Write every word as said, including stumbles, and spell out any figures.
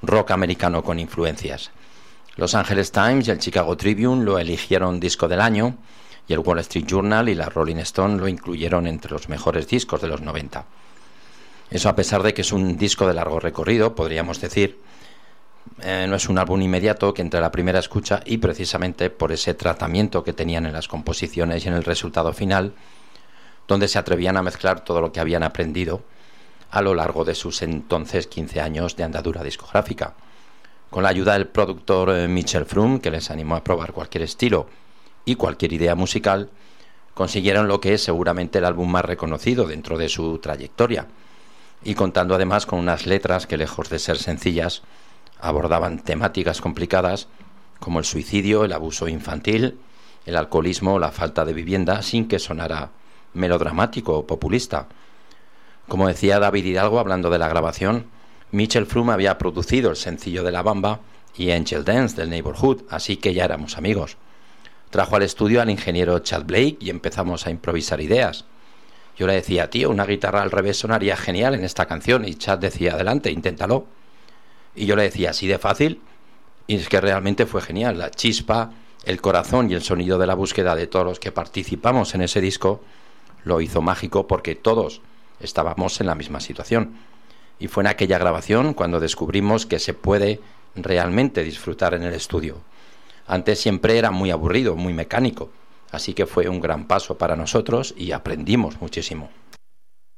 rock americano con influencias. Los Angeles Times y el Chicago Tribune lo eligieron disco del año, y el Wall Street Journal y la Rolling Stone lo incluyeron entre los mejores discos de los noventa. Eso a pesar de que es un disco de largo recorrido, podríamos decir. Eh, no es un álbum inmediato que entre la primera escucha, y precisamente por ese tratamiento que tenían en las composiciones y en el resultado final, donde se atrevían a mezclar todo lo que habían aprendido a lo largo de sus entonces quince años de andadura discográfica. Con la ayuda del productor eh, Mitchell Froom, que les animó a probar cualquier estilo y cualquier idea musical, consiguieron lo que es seguramente el álbum más reconocido dentro de su trayectoria, y contando además con unas letras que, lejos de ser sencillas, abordaban temáticas complicadas como el suicidio, el abuso infantil, el alcoholismo, la falta de vivienda, sin que sonara melodramático o populista. Como decía David Hidalgo hablando de la grabación, Mitchell Froom había producido el sencillo de La Bamba y Angel Dance del Neighborhood, así que ya éramos amigos. Trajo al estudio al ingeniero Chad Blake y empezamos a improvisar ideas. Yo le decía, tío, una guitarra al revés sonaría genial en esta canción, y Chad decía, adelante, inténtalo. Y yo le decía, así de fácil, y es que realmente fue genial. La chispa, el corazón y el sonido de la búsqueda de todos los que participamos en ese disco lo hizo mágico, porque todos estábamos en la misma situación. Y fue en aquella grabación cuando descubrimos que se puede realmente disfrutar en el estudio. Antes siempre era muy aburrido, muy mecánico, así que fue un gran paso para nosotros y aprendimos muchísimo.